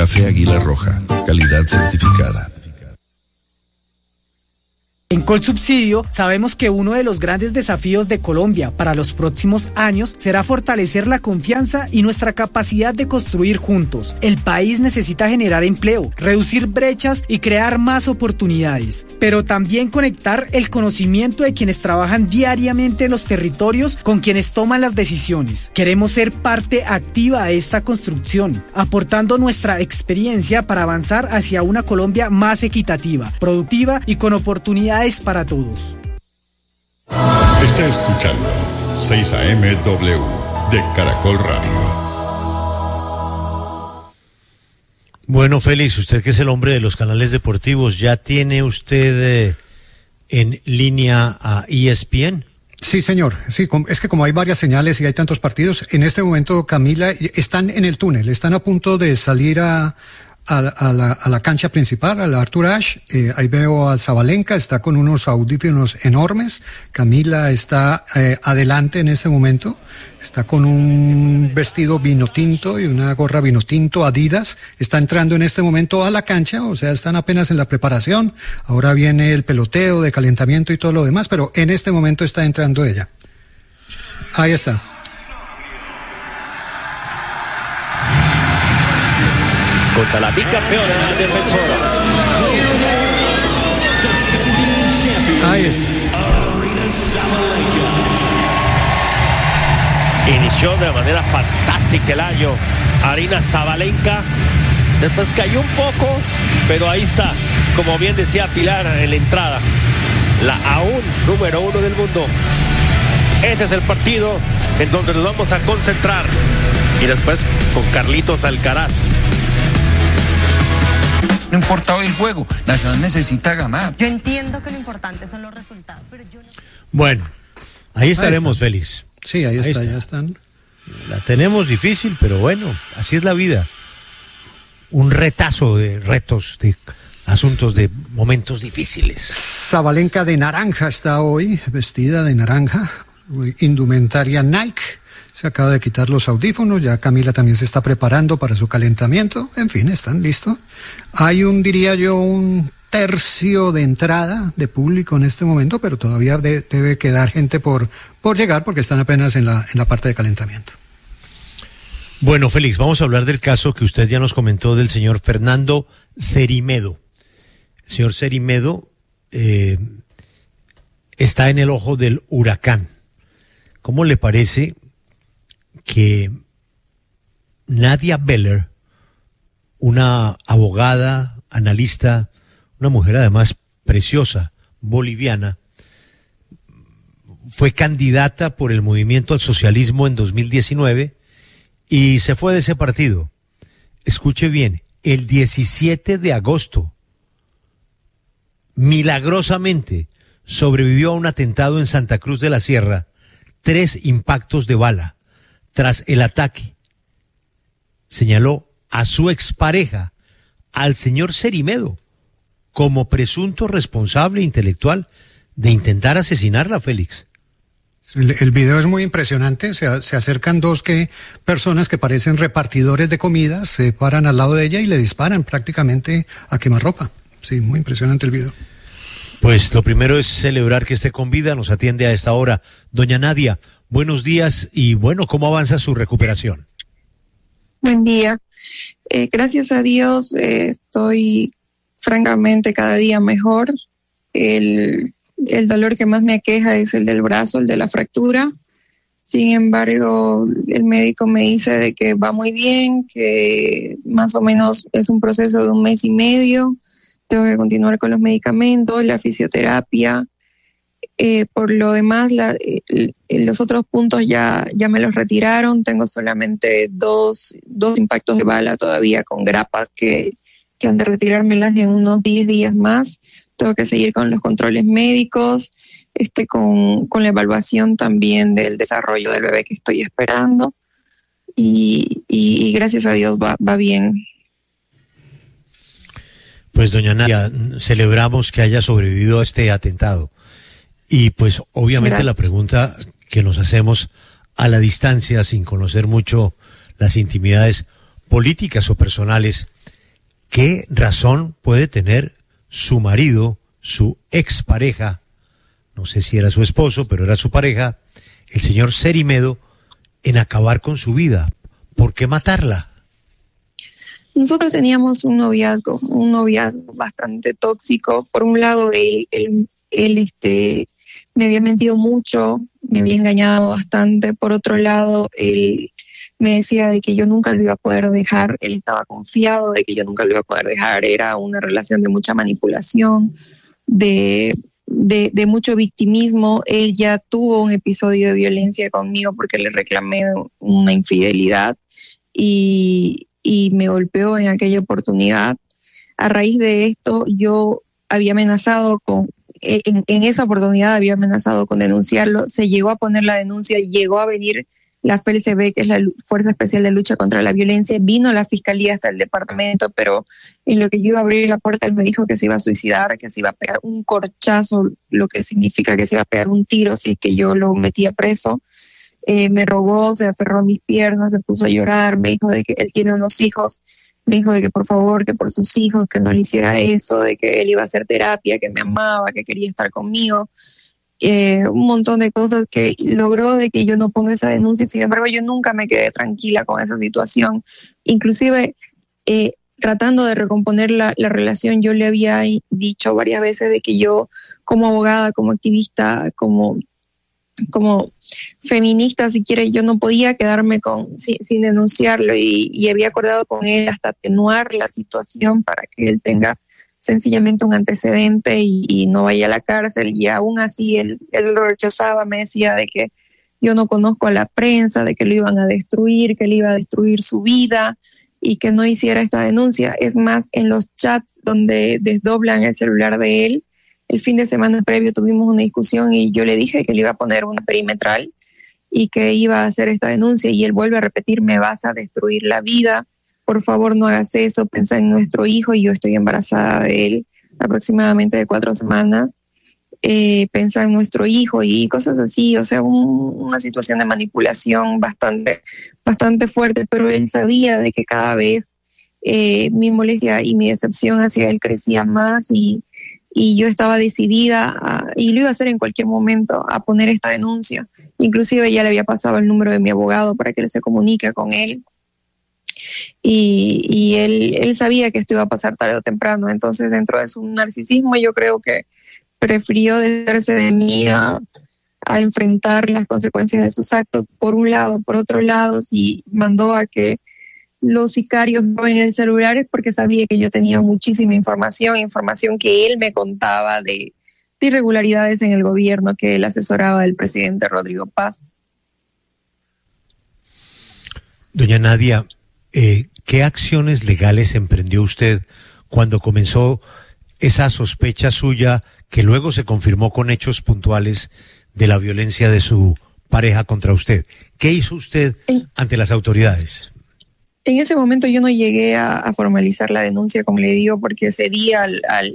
Café Águila Roja, calidad certificada. En Colsubsidio sabemos que uno de los grandes desafíos de Colombia para los próximos años será fortalecer la confianza y nuestra capacidad de construir juntos. El país necesita generar empleo, reducir brechas y crear más oportunidades, pero también conectar el conocimiento de quienes trabajan diariamente en los territorios con quienes toman las decisiones. Queremos ser parte activa de esta construcción, aportando nuestra experiencia para avanzar hacia una Colombia más equitativa, productiva y con oportunidades para todos. Está escuchando 6 AM-W de Caracol Radio. Bueno, Félix, usted que es el hombre de los canales deportivos, ¿ya tiene usted en línea a ESPN? Sí, señor. Sí, es que como hay varias señales y hay tantos partidos, en este momento, Camila, están en el túnel, están a punto de salir a la cancha principal, a la Arthur Ashe. Ahí veo a Sabalenka, está con unos audífonos enormes. Camila está adelante en este momento, está con un vestido vino tinto y una gorra vino tinto Adidas. Está entrando en este momento a la cancha, o sea, están apenas en la preparación. Ahora viene el peloteo de calentamiento y todo lo demás, pero en este momento está entrando ella. Ahí está. Contra la bicampeona defensora. Ahí está. Inició de manera fantástica el año Aryna Sabalenka. Después cayó un poco, pero ahí está. Como bien decía Pilar en la entrada, la aún número 1 del mundo. Este es el partido en donde nos vamos a concentrar. Y después con Carlitos Alcaraz. No importa hoy el juego, Nacional necesita ganar. Yo entiendo que lo importante son los resultados, pero yo no... Bueno, ahí estaremos, Félix. Sí, ahí está, ya están. La tenemos difícil, pero bueno, así es la vida. Un retazo de retos, de asuntos, de momentos difíciles. Sabalenka de naranja está hoy, vestida de naranja, indumentaria Nike. Se acaba de quitar los audífonos, ya Camila también se está preparando para su calentamiento. En fin, están listos. Hay diría yo, un tercio de entrada de público en este momento, pero todavía debe quedar gente por llegar porque están apenas en la parte de calentamiento. Bueno, Félix, vamos a hablar del caso que usted ya nos comentó del señor Fernando Cerimedo. El señor Cerimedo está en el ojo del huracán. ¿Cómo le parece que Nadia Beller, una abogada, analista, una mujer además preciosa, boliviana, fue candidata por el Movimiento al Socialismo en 2019 y se fue de ese partido? Escuche bien, el 17 de agosto, milagrosamente, sobrevivió a un atentado en Santa Cruz de la Sierra, 3 impactos de bala. Tras el ataque, señaló a su expareja, al señor Cerimedo, como presunto responsable intelectual de intentar asesinarla, Félix. El video es muy impresionante, se acercan 2 personas que parecen repartidores de comida, se paran al lado de ella y le disparan prácticamente a quemarropa. Sí, muy impresionante el video. Pues lo primero es celebrar que esté con vida, nos atiende a esta hora. Doña Nadia, buenos días y bueno, ¿cómo avanza su recuperación? Buen día. Gracias a Dios estoy francamente cada día mejor. El dolor que más me aqueja es el del brazo, el de la fractura. Sin embargo, el médico me dice de que va muy bien, que más o menos es un proceso de 1 mes y medio. Tengo que continuar con los medicamentos, la fisioterapia. Por lo demás, los otros puntos ya me los retiraron. Tengo solamente dos impactos de bala todavía con grapas que han de retirármelas en unos 10 días más. Tengo que seguir con los controles médicos, con la evaluación también del desarrollo del bebé que estoy esperando. Y gracias a Dios va bien. Pues doña Nadia, celebramos que haya sobrevivido a este atentado. Y pues obviamente gracias. La pregunta que nos hacemos a la distancia, sin conocer mucho las intimidades políticas o personales ¿qué razón puede tener su marido, su expareja, no sé si era su esposo, pero era su pareja, el señor Cerimedo, en acabar con su vida? ¿Por qué matarla? Nosotros teníamos un noviazgo bastante tóxico. Por un lado, él me había mentido mucho, me había engañado bastante. Por otro lado, él me decía de que yo nunca lo iba a poder dejar. Él estaba confiado de que yo nunca lo iba a poder dejar. Era una relación de mucha manipulación, de mucho victimismo. Él ya tuvo un episodio de violencia conmigo porque le reclamé una infidelidad y me golpeó en aquella oportunidad. A raíz de esto, yo había amenazado en esa oportunidad había amenazado con denunciarlo. Se llegó a poner la denuncia, llegó a venir la FELCB, que es la Fuerza Especial de Lucha contra la Violencia, vino la Fiscalía hasta el departamento, pero en lo que yo iba a abrir la puerta, él me dijo que se iba a suicidar, que se iba a pegar un corchazo, lo que significa que se iba a pegar un tiro si es que yo lo metía preso. Me rogó, se aferró a mis piernas, se puso a llorar, me dijo de que él tiene unos hijos, me dijo de que por favor, que por sus hijos, que no le hiciera eso, de que él iba a hacer terapia, que me amaba, que quería estar conmigo. Un montón de cosas que logró de que yo no ponga esa denuncia. Sin embargo, yo nunca me quedé tranquila con esa situación. Inclusive, tratando de recomponer la relación, yo le había dicho varias veces de que yo, como abogada, como activista, como feminista, si quiere, yo no podía quedarme sin denunciarlo y había acordado con él hasta atenuar la situación para que él tenga sencillamente un antecedente y no vaya a la cárcel. Y aún así él lo rechazaba, me decía de que yo no conozco a la prensa, de que lo iban a destruir, que le iba a destruir su vida y que no hiciera esta denuncia. Es más, en los chats donde desdoblan el celular de él, el fin de semana previo tuvimos una discusión y yo le dije que le iba a poner una perimetral y que iba a hacer esta denuncia, y él vuelve a repetir: me vas a destruir la vida, por favor no hagas eso, pensá en nuestro hijo. Y yo estoy embarazada de él aproximadamente de 4 semanas, pensá en nuestro hijo y cosas así. O sea, una situación de manipulación bastante fuerte, pero él sabía de que cada vez mi molestia y mi decepción hacia él crecía más, y yo estaba decidida, y lo iba a hacer en cualquier momento, a poner esta denuncia. Inclusive ya le había pasado el número de mi abogado para que él se comunique con él. Y él sabía que esto iba a pasar tarde o temprano. Entonces, dentro de su narcisismo, yo creo que prefirió deshacerse de mí a enfrentar las consecuencias de sus actos, por un lado. Por otro lado, sí mandó a que los sicarios en el celular, es porque sabía que yo tenía muchísima información que él me contaba de irregularidades en el gobierno que él asesoraba del presidente Rodrigo Paz. Doña Nadia, ¿qué acciones legales emprendió usted cuando comenzó esa sospecha suya, que luego se confirmó con hechos puntuales, de la violencia de su pareja contra usted? ¿Qué hizo usted ante las autoridades? En ese momento yo no llegué a formalizar la denuncia, como le digo, porque cedí a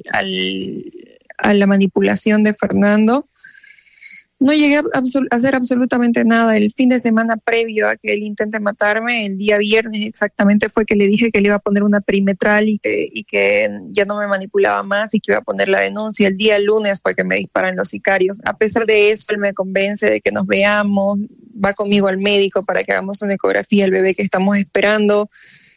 la manipulación de Fernando. No llegué a hacer absolutamente nada. El fin de semana previo a que él intente matarme, el día viernes exactamente, fue que le dije que le iba a poner una perimetral y que ya no me manipulaba más y que iba a poner la denuncia. El día lunes fue que me disparan los sicarios. A pesar de eso, él me convence de que nos veamos, va conmigo al médico para que hagamos una ecografía del bebé que estamos esperando.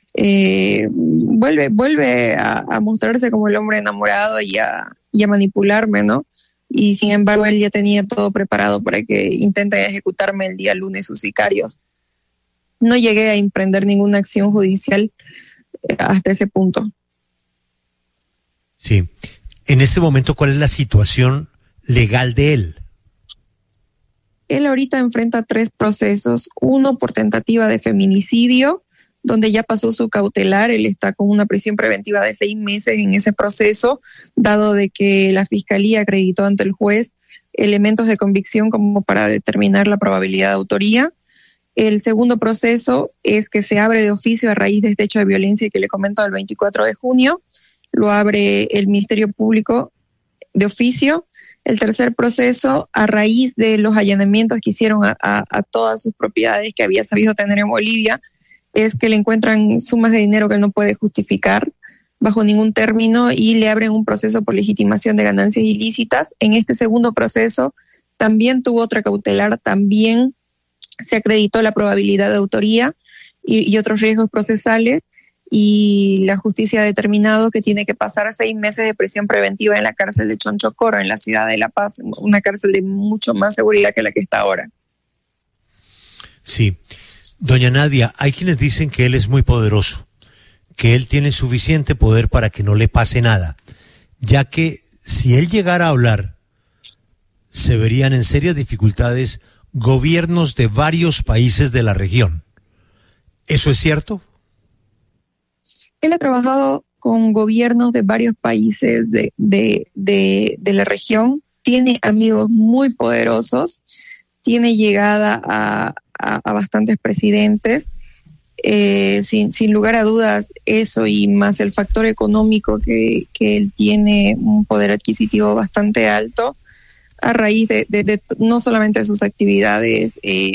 Vuelve a mostrarse como el hombre enamorado y a manipularme, ¿no? Y sin embargo él ya tenía todo preparado para que intenten ejecutarme el día lunes sus sicarios. No llegué a emprender ninguna acción judicial hasta ese punto. Sí. En este momento, ¿cuál es la situación legal de él? Él ahorita enfrenta 3 procesos. Uno por tentativa de feminicidio, donde ya pasó su cautelar. Él está con una prisión preventiva de 6 meses en ese proceso, dado de que la Fiscalía acreditó ante el juez elementos de convicción como para determinar la probabilidad de autoría. El segundo proceso es que se abre de oficio a raíz de este hecho de violencia que le comento del 24 de junio. Lo abre el Ministerio Público de oficio. El tercer proceso, a raíz de los allanamientos que hicieron a todas sus propiedades que había sabido tener en Bolivia, es que le encuentran sumas de dinero que él no puede justificar. bajo ningún término y le abren un proceso por legitimación de ganancias ilícitas. En este segundo proceso también tuvo otra cautelar, también se acreditó la probabilidad de autoría y otros riesgos procesales, y la justicia ha determinado que tiene que pasar 6 meses de prisión preventiva en la cárcel de Chonchocoro, en la ciudad de La Paz, una cárcel de mucho más seguridad que la que está ahora. Sí. Doña Nadia, hay quienes dicen que él es muy poderoso, que él tiene suficiente poder para que no le pase nada, ya que si él llegara a hablar, se verían en serias dificultades gobiernos de varios países de la región. ¿Eso es cierto? Él ha trabajado con gobiernos de varios países de la región, tiene amigos muy poderosos, tiene llegada a bastantes presidentes. Sin lugar a dudas, eso y más el factor económico que él tiene un poder adquisitivo bastante alto a raíz de no solamente de sus actividades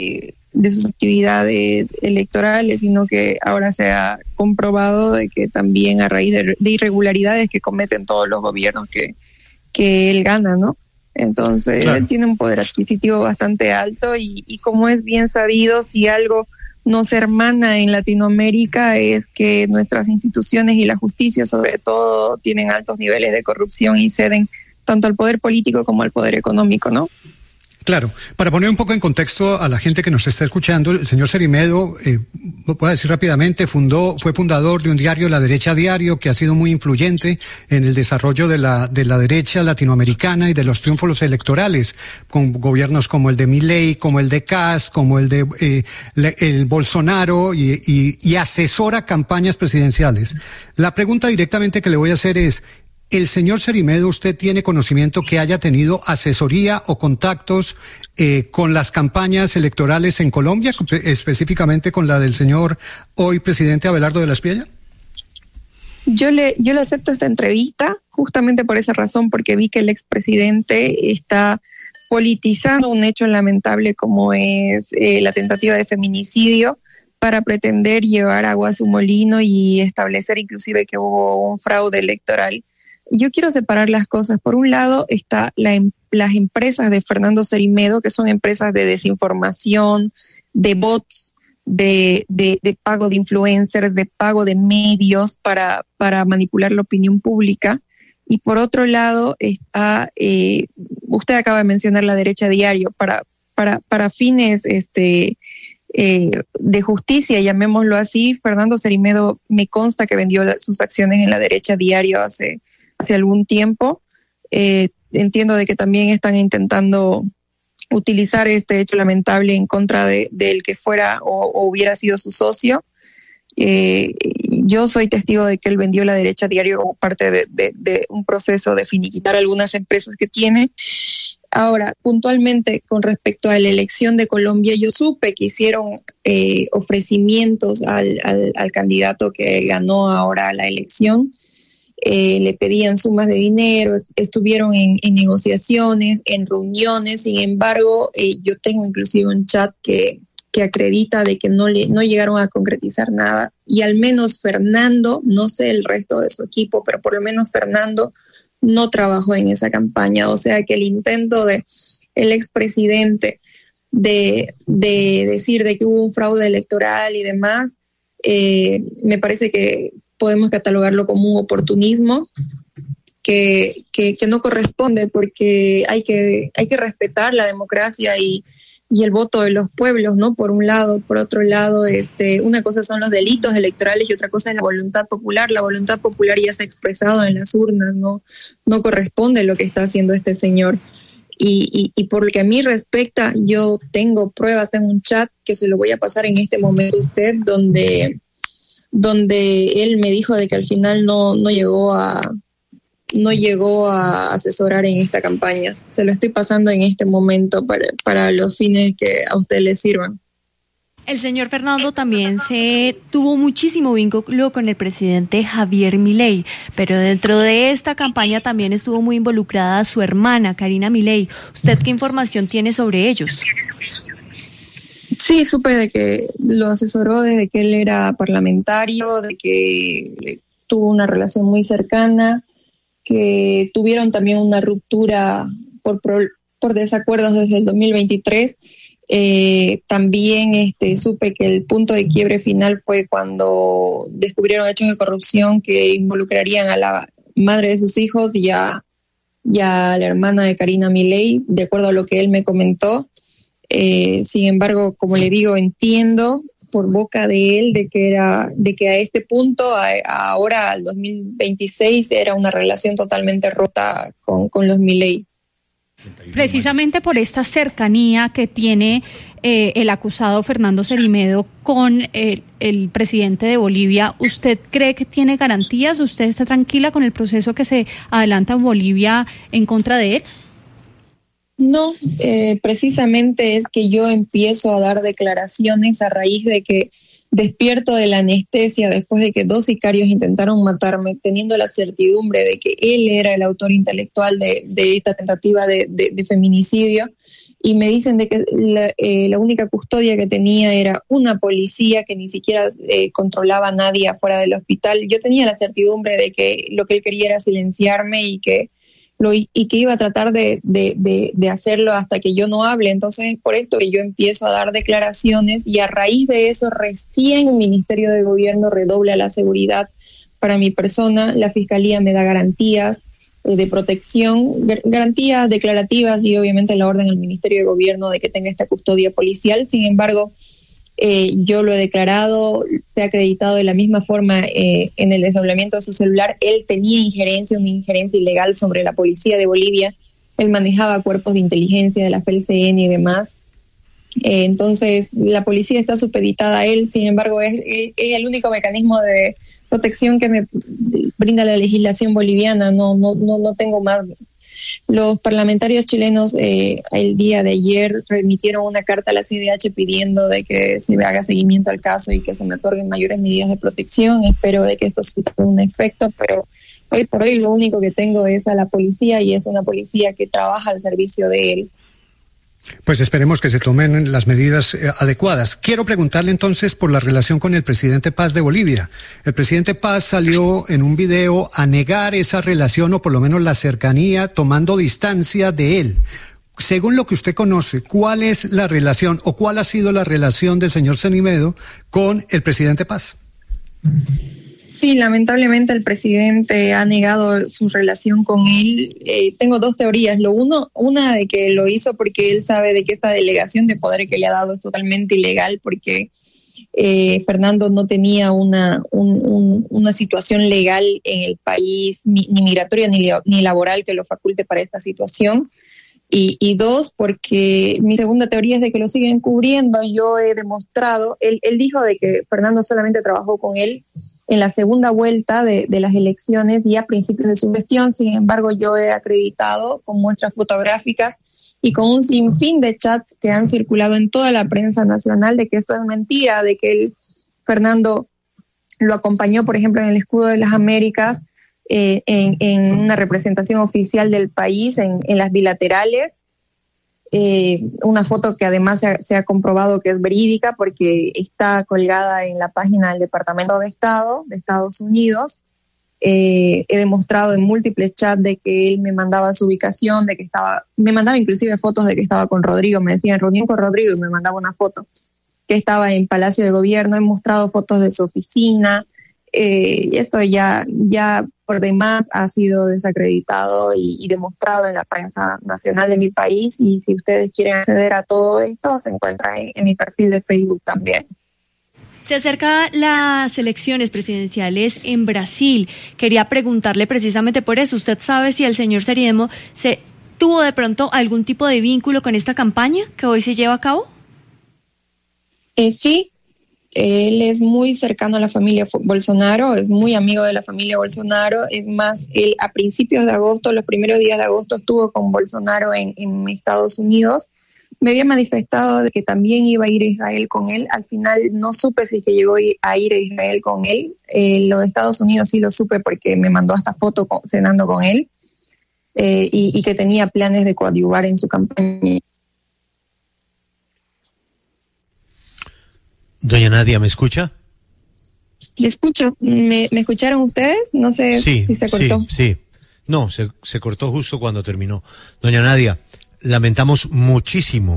electorales, sino que ahora se ha comprobado de que también a raíz de irregularidades que cometen todos los gobiernos que él gana, ¿no? Entonces, claro, él tiene un poder adquisitivo bastante alto y como es bien sabido, si algo nos hermana en Latinoamérica es que nuestras instituciones y la justicia, sobre todo, tienen altos niveles de corrupción y ceden tanto al poder político como al poder económico, ¿no? Claro, para poner un poco en contexto a la gente que nos está escuchando, el señor Cerimedo, voy a decir rápidamente, fue fundador de un diario, La Derecha Diario, que ha sido muy influyente en el desarrollo de la derecha latinoamericana y de los triunfos electorales, con gobiernos como el de Milei, como el de Kast, como el de el Bolsonaro, y asesora campañas presidenciales. La pregunta directamente que le voy a hacer es: ¿el señor Cerimedo, usted tiene conocimiento que haya tenido asesoría o contactos con las campañas electorales en Colombia, específicamente con la del señor hoy presidente Abelardo de la Espriella? Yo le acepto esta entrevista justamente por esa razón, porque vi que el expresidente está politizando un hecho lamentable como es la tentativa de feminicidio para pretender llevar agua a su molino y establecer inclusive que hubo un fraude electoral. Yo quiero separar las cosas. Por un lado está las empresas de Fernando Cerimedo, que son empresas de desinformación, de bots, de pago de influencers, de pago de medios para manipular la opinión pública. Y por otro lado está, usted acaba de mencionar La Derecha Diario, para fines de justicia, llamémoslo así. Fernando Cerimedo me consta que vendió sus acciones en La Derecha Diario hace algún tiempo. Entiendo de que también están intentando utilizar este hecho lamentable en contra del que fuera o hubiera sido su socio. Yo soy testigo de que él vendió La Derecha Diario como parte de un proceso de finiquitar algunas empresas que tiene. Ahora, puntualmente con respecto a la elección de Colombia, yo supe que hicieron ofrecimientos al candidato que ganó ahora la elección. Le pedían sumas de dinero, estuvieron en negociaciones, en reuniones. Sin embargo, yo tengo inclusive un chat que acredita de que no llegaron a concretizar nada, y al menos Fernando, no sé el resto de su equipo, pero por lo menos Fernando no trabajó en esa campaña. O sea que el intento de el expresidente de decir de que hubo un fraude electoral y demás, me parece que podemos catalogarlo como un oportunismo que no corresponde, porque hay que respetar la democracia y el voto de los pueblos, ¿no? Por un lado. Por otro lado, una cosa son los delitos electorales y otra cosa es la voluntad popular. La voluntad popular ya se ha expresado en las urnas, no corresponde lo que está haciendo este señor. Y por lo que a mí respecta, yo tengo pruebas, tengo un chat que se lo voy a pasar en este momento a usted, donde él me dijo de que al final no llegó a asesorar en esta campaña. Se lo estoy pasando en este momento para los fines que a usted le sirvan. El señor Fernando también tuvo muchísimo vínculo con el presidente Javier Milei, pero dentro de esta campaña también estuvo muy involucrada su hermana, Karina Milei. ¿Usted qué información tiene sobre ellos? Sí, supe de que lo asesoró desde que él era parlamentario, de que tuvo una relación muy cercana, que tuvieron también una ruptura por desacuerdos desde el 2023. También supe que el punto de quiebre final fue cuando descubrieron hechos de corrupción que involucrarían a la madre de sus hijos y a la hermana de Karina Milei, de acuerdo a lo que él me comentó. Sin embargo, como le digo, entiendo por boca de él de que a este punto, ahora al 2026, era una relación totalmente rota con los Milei. Precisamente por esta cercanía que tiene el acusado Fernando Cerimedo con el presidente de Bolivia, ¿usted cree que tiene garantías? ¿Usted está tranquila con el proceso que se adelanta en Bolivia en contra de él? No, precisamente es que yo empiezo a dar declaraciones a raíz de que despierto de la anestesia después de que 2 sicarios intentaron matarme, teniendo la certidumbre de que él era el autor intelectual de esta tentativa de feminicidio, y me dicen de que la única custodia que tenía era una policía que ni siquiera controlaba a nadie afuera del hospital. Yo tenía la certidumbre de que lo que él quería era silenciarme y que iba a tratar de hacerlo hasta que yo no hable. Entonces es por esto que yo empiezo a dar declaraciones, y a raíz de eso recién el Ministerio de Gobierno redobla la seguridad para mi persona. La Fiscalía me da garantías de protección, garantías declarativas, y obviamente la orden al Ministerio de Gobierno de que tenga esta custodia policial. Sin embargo, yo lo he declarado, se ha acreditado de la misma forma en el desdoblamiento de su celular. Él tenía una injerencia ilegal sobre la policía de Bolivia. Él manejaba cuerpos de inteligencia de la FELCN y demás. Entonces, la policía está supeditada a él. Sin embargo, es el único mecanismo de protección que me brinda la legislación boliviana. No tengo más. Los parlamentarios chilenos el día de ayer remitieron una carta a la CIDH pidiendo de que se haga seguimiento al caso y que se me otorguen mayores medidas de protección. Espero de que esto surta un efecto, pero hoy por hoy lo único que tengo es a la policía, y es una policía que trabaja al servicio de él. Pues esperemos que se tomen las medidas adecuadas. Quiero preguntarle entonces por la relación con el presidente Paz de Bolivia. El presidente Paz salió en un video a negar esa relación, o por lo menos la cercanía, tomando distancia de él. Según lo que usted conoce, ¿cuál es la relación o cuál ha sido la relación del señor Cerimedo con el presidente Paz? Sí, lamentablemente el presidente ha negado su relación con él. Tengo 2 teorías. Una de que lo hizo porque él sabe de que esta delegación de poder que le ha dado es totalmente ilegal, porque Fernando no tenía una situación legal en el país, ni migratoria ni laboral, que lo faculte para esta situación. Y 2, porque mi segunda teoría es de que lo siguen cubriendo. Yo he demostrado, él dijo de que Fernando solamente trabajó con él en la segunda vuelta de las elecciones y a principios de su gestión. Sin embargo, yo he acreditado con muestras fotográficas y con un sinfín de chats que han circulado en toda la prensa nacional de que esto es mentira, de que Fernando lo acompañó, por ejemplo, en el Escudo de las Américas, en una representación oficial del país, en las bilaterales. Una foto que además se ha comprobado que es verídica porque está colgada en la página del Departamento de Estado de Estados Unidos. He demostrado en múltiples chats de que él me mandaba su ubicación, me mandaba inclusive fotos de que estaba con Rodrigo, me decían reunión con Rodrigo, y me mandaba una foto que estaba en Palacio de Gobierno. He mostrado fotos de su oficina. Esto ya por demás ha sido desacreditado y demostrado en la prensa nacional de mi país, y si ustedes quieren acceder a todo esto se encuentra en mi perfil de Facebook también. Se acercan las elecciones presidenciales en Brasil. Quería preguntarle precisamente por eso. ¿Usted sabe si el señor Cerimedo tuvo de pronto algún tipo de vínculo con esta campaña que hoy se lleva a cabo? Sí. Él es muy cercano a la familia Bolsonaro, es muy amigo de la familia Bolsonaro. Es más, él a principios de agosto, los primeros días de agosto, estuvo con Bolsonaro en Estados Unidos. Me había manifestado de que también iba a ir a Israel con él. Al final no supe si que llegó a ir a Israel con él. Lo de Estados Unidos sí lo supe porque me mandó hasta foto cenando con él, y que tenía planes de coadyuvar en su campaña. Doña Nadia, ¿me escucha? Le escucho. ¿Me escucharon ustedes? No sé si se cortó. Sí. No, se cortó justo cuando terminó. Doña Nadia, lamentamos muchísimo,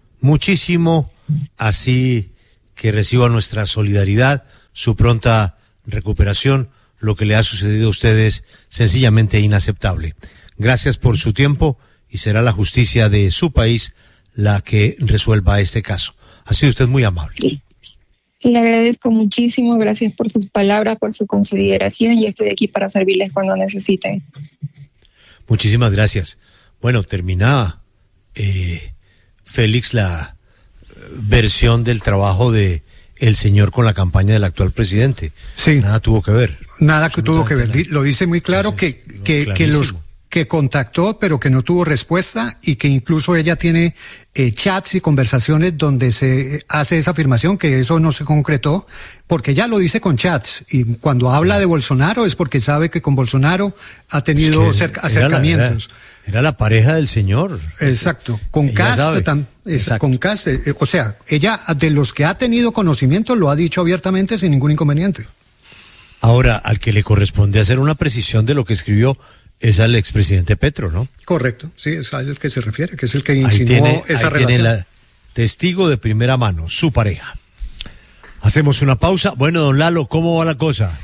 así que reciba nuestra solidaridad, su pronta recuperación. Lo que le ha sucedido a usted es sencillamente inaceptable. Gracias por su tiempo y será la justicia de su país la que resuelva este caso. Ha sido usted muy amable. Le agradezco muchísimo, gracias por sus palabras, por su consideración y estoy aquí para servirles cuando necesiten. Muchísimas gracias. Bueno, terminaba Félix la versión del trabajo de el señor con la campaña del actual presidente. Sí. Nada tuvo que ver. Nada que tuvo que ver. Lo dice muy claro que los que contactó pero que no tuvo respuesta y que incluso ella tiene chats y conversaciones donde se hace esa afirmación que eso no se concretó porque ella lo dice con chats y cuando habla de Bolsonaro es porque sabe que con Bolsonaro ha tenido acercamientos. Era la pareja del señor. Exacto. Con Cast, o sea, ella de los que ha tenido conocimiento lo ha dicho abiertamente sin ningún inconveniente. Ahora, al que le corresponde hacer una precisión de lo que escribió es al expresidente Petro, ¿no? Correcto, sí, es al que se refiere, que es el que insinuó esa relación. Tiene la testigo de primera mano, su pareja. Hacemos una pausa. Bueno, don Lalo, ¿cómo va la cosa?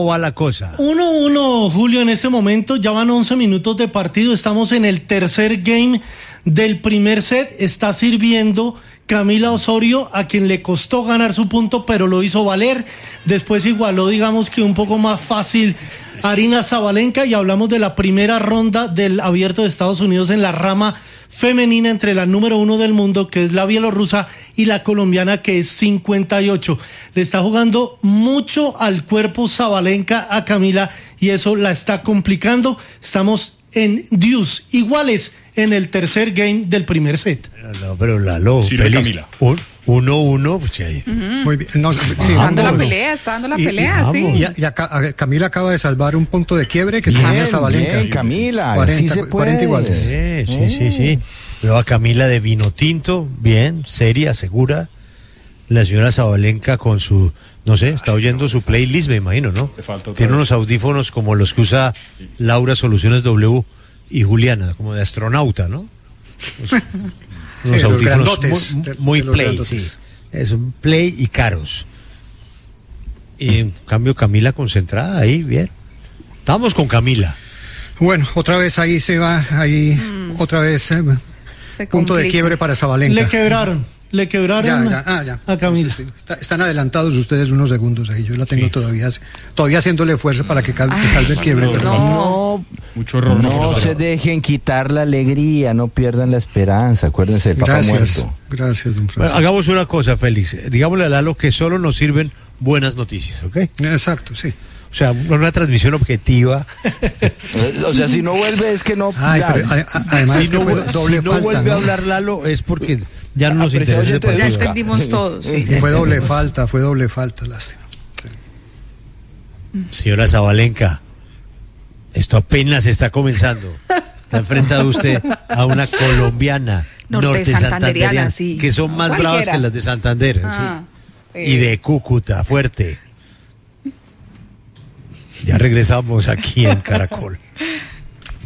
1-1, Julio, en este momento. Ya van 11 minutos de partido. Estamos en el tercer game del primer set. Está sirviendo Camila Osorio, a quien le costó ganar su punto, pero lo hizo valer. Después igualó, digamos que un poco más fácil, Aryna Sabalenka, y hablamos de la primera ronda del Abierto de Estados Unidos en la rama femenina entre la número 1 del mundo, que es la bielorrusa, y la colombiana, que es 58. Le está jugando mucho al cuerpo Sabalenka a Camila y eso la está complicando. Estamos en deuce, iguales en el tercer game del primer set. No, pero Lalo, sí, Félix, Camila. 1-1, pues ahí. Muy bien. No, sí, está dando la pelea, sí. Y Camila acaba de salvar un punto de quiebre que tenía Sabalenka. Bien, Camila, 40, sí se puede. 40 iguales. Sí. Veo a Camila de vino tinto, bien, seria, segura. La señora Sabalenka con su, no sé, está oyendo su playlist, me imagino, ¿no? Tiene unos audífonos como los que usa Laura Soluciones W y Juliana, como de astronauta, ¿no? Unos audífonos muy play, sí. Es un play y caros. Y en cambio Camila concentrada ahí, bien. Estamos con Camila. Bueno, otra vez ahí se va, otra vez punto de quiebre para Sabalenka. Le quebraron a Camila. Sí. Están adelantados ustedes unos segundos ahí. Yo la tengo todavía haciéndole esfuerzo para que salve el quiebre. Mucho error. No se dejen quitar la alegría, no pierdan la esperanza. Acuérdense del Papa muerto. Gracias, don Francisco. Bueno, hagamos una cosa, Félix. Digámosle a Lalo que solo nos sirven buenas noticias, ¿ok? Exacto, sí. O sea, una transmisión objetiva. O sea, si no vuelve es que no. Además, si no vuelve a hablar Lalo es porque ya no nos interesa el partido. Ya entendimos todos. Sí. Fue doble falta, lástima. Sí. Señora Sabalenka, esto apenas está comenzando. Está enfrentado usted a una colombiana norte santanderiana, sí, que son más bravas que las de Santander. Sí. Y de Cúcuta, fuerte. Ya regresamos aquí en Caracol.